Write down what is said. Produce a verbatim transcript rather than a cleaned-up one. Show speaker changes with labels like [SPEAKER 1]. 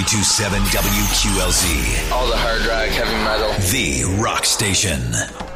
[SPEAKER 1] two seven W Q L Z.
[SPEAKER 2] All the hard rock, heavy metal.
[SPEAKER 1] The Rock Station.